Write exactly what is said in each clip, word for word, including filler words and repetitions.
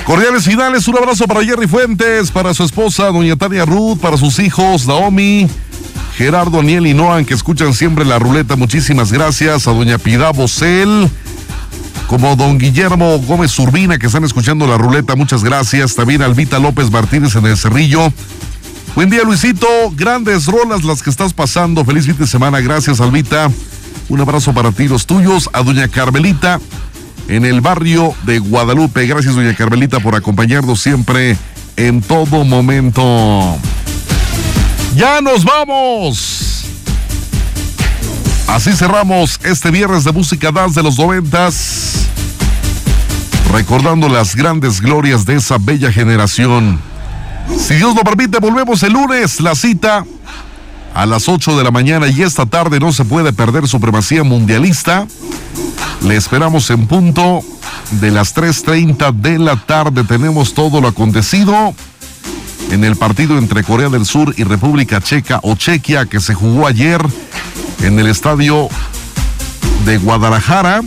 Cordiales finales, un abrazo para Jerry Fuentes, para su esposa, doña Tania Ruth, para sus hijos, Naomi, Gerardo, Aniel y Noan, que escuchan siempre la ruleta. Muchísimas gracias a doña Piedad Bocel, como don Guillermo Gómez Urbina, que están escuchando la ruleta. Muchas gracias. También a Alvita López Martínez en el Cerrillo. Buen día, Luisito. Grandes rolas las que estás pasando. Feliz fin de semana. Gracias, Alvita. Un abrazo para ti, los tuyos. A doña Carmelita en el barrio de Guadalupe. Gracias, doña Carmelita, por acompañarnos siempre en todo momento. ¡Ya nos vamos! Así cerramos este viernes de música dance de los noventas, recordando las grandes glorias de esa bella generación. Si Dios lo permite, volvemos el lunes. La cita a las ocho de la mañana, y esta tarde no se puede perder Supremacía Mundialista. Le esperamos en punto de las tres treinta de la tarde. Tenemos todo lo acontecido en el partido entre Corea del Sur y República Checa o Chequia, que se jugó ayer en el estadio de Guadalajara.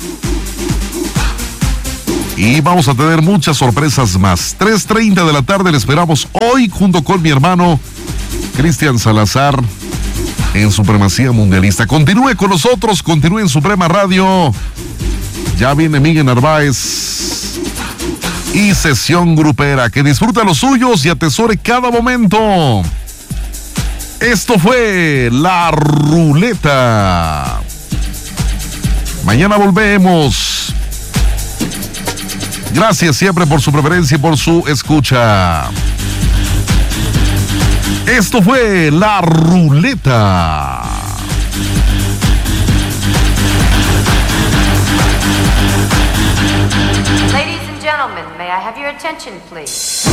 Y vamos a tener muchas sorpresas más. tres treinta de la tarde le esperamos hoy, junto con mi hermano Cristian Salazar, en Supremacía Mundialista. Continúe con nosotros, continúe en Suprema Radio. Ya viene Miguel Narváez y Sesión Grupera. Que disfrute los suyos y atesore cada momento. Esto fue La Ruleta. Mañana volvemos. Gracias siempre por su preferencia y por su escucha. Esto fue La Ruleta. Ladies and gentlemen, may I have your attention, please?